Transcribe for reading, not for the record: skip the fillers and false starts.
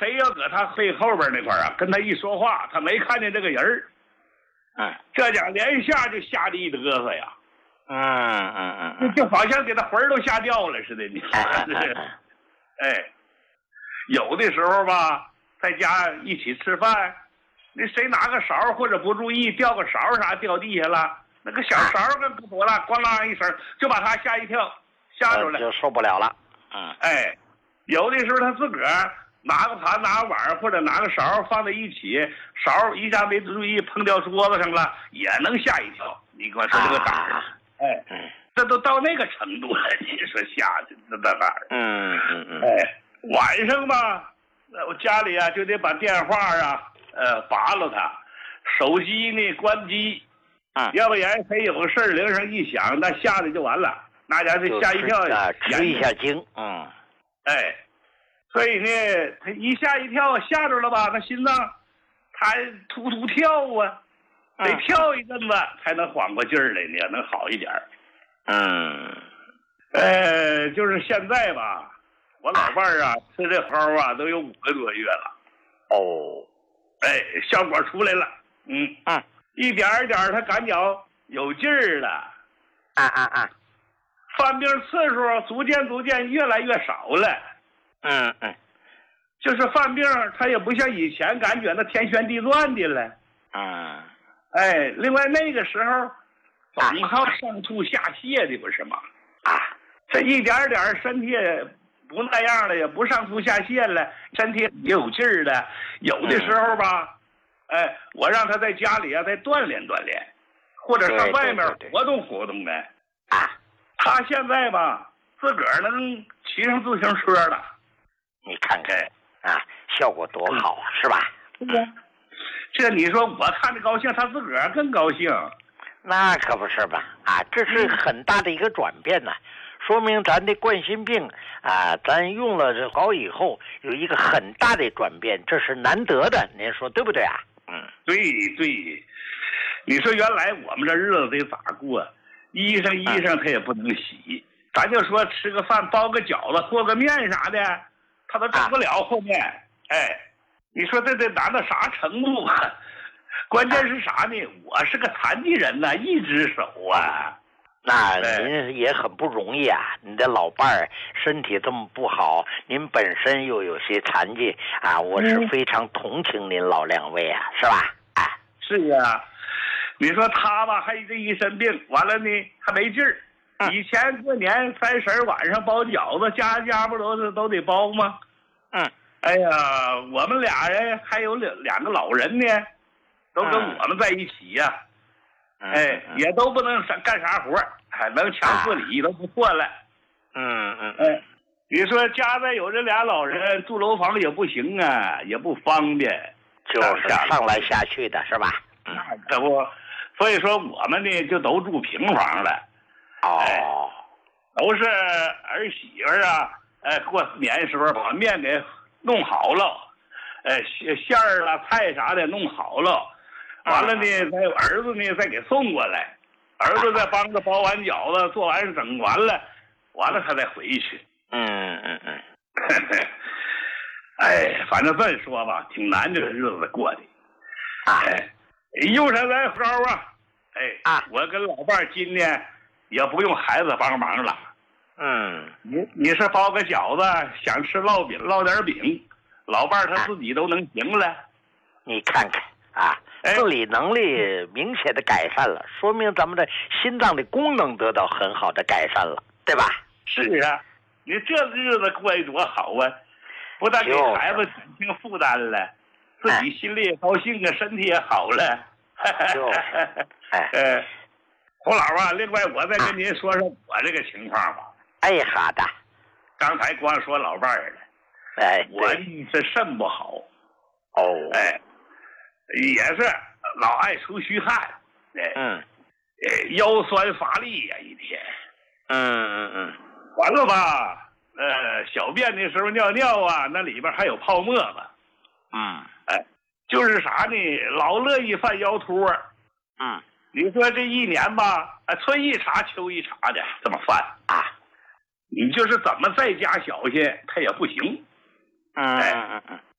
谁要搁他背后边那块啊，跟他一说话，他没看见这个人儿，这家连下就吓得一嘚瑟呀，就好像给他魂儿都吓掉了似的，你哎，有的时候吧，在家一起吃饭，那谁拿个勺或者不注意掉个勺啥掉地下了，那个小勺跟多了，咣啷一声就把他吓一跳，吓着了， 就受不了了。 哎，有的时候他自个儿拿个盘拿个碗或者拿个勺放在一起，勺一下没注意碰掉桌子上了，也能吓一跳。你给我说这个胆儿，这都到那个程度了，你说吓的这胆儿。晚上吧，我家里啊就得把电话啊拔了它，手机呢关机，要不然谁有个事儿铃声一响，那吓得就完了，那家是吓一跳， 吃一下惊。 所以呢，他一吓一跳，吓着了吧？那心脏他突突跳啊，得跳一阵子才能缓过劲儿来呢，能好一点。就是现在吧，我老伴儿啊吃这蒿啊都有5个多月了。效果出来了。一点一点他感觉有劲儿了。犯病次数逐渐越来越少了。就是犯病他也不像以前感觉那天旋地转的了。另外那个时候总好上吐下泻的不是吗？这一点点身体不那样了，也不上吐下泻了，身体也有劲儿了。有的时候吧，我让他在家里啊再锻炼锻炼，或者上外面活动活动的。他现在吧自个儿能骑上自行车了。 你看看效果多好啊，是吧？ 这你说我看着高兴，他自个儿更高兴。 那可不是吧？这是很大的一个转变呢。说明咱的冠心病咱用了这蒿以后有一个很大的转变，这是难得的，您说对不对啊？ 对，你说原来我们这日子得咋过？衣裳他也不能洗，咱就说吃个饭包个饺子和个面啥的，他都整不了后面。你说这得难到啥程度啊？关键是啥呢？我是个残疾人呐，一只手啊。 那您也很不容易啊！你的老伴儿身体这么不好，您本身又有些残疾我是非常同情您老两位啊，是吧？ 是啊，你说他吧，还这一身病，完了呢还没劲儿。以前过年30晚上包饺子，家不都得包吗？哎呀，我们俩人还有两个老人呢，都跟我们在一起呀。也都不能干啥活，能抢自理都不错了。你说家再有这俩老人住楼房也不行啊，也不方便， 就是上来下去的是吧？ 这不，所以说我们呢就都住平房了。都是儿媳妇过年时候把面给弄好了，馅儿啦菜啥的弄好了。完了呢，再儿子呢再给送过来，儿子再帮着包完饺子，做完整完了他再回去。反正这说吧，挺难这个日子过的。用上咱蒿我跟老伴儿今年也不用孩子帮忙了。你是包个饺子，想吃烙饼烙点饼，老伴儿他自己都能行了。 你看看自理能力明显的改善了，说明咱们的心脏的功能得到很好的改善了，对吧？ 是啊，你这日子过得多好啊！不但给孩子减轻负担了，自己心里也高兴啊，身体也好了。胡老另外我再跟您说说我这个情况吧。 好的。 刚才光说老伴儿了，我是肾不好。也是老爱出虚汗，腰酸乏力呀，一天。完了吧，小便的时候尿尿那里边还有泡沫子。就是啥呢，老乐意犯腰托。你说这一年吧，春一茬秋一茬的这么犯你就是怎么在家小心，他也不行。